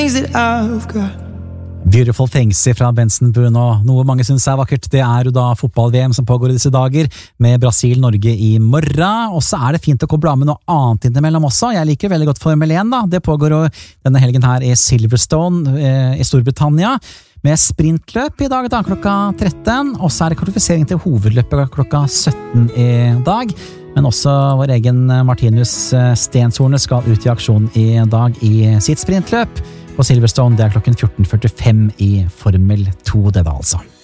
Beautiful Things fra Benson Boone, og noe mange synes er vakkert, det er jo da fotball-VM som pågår i disse dager, med Brasil-Norge i morgen, og så er det fint å koble av med noe annet innimellom også. Jeg liker veldig godt Formel 1 da, det pågår jo denne helgen her i Silverstone i Storbritannia, med sprintløp i dag da, klokka 13, og så er det kvalifisering til hovedløpet klokka 17 i dag, men også vår egen Martinus Stenshorne skal ut i aksjon i dag i sitt sprintløp på Silverstone. Det er klokken 14.45 i Formel 2 det da altså.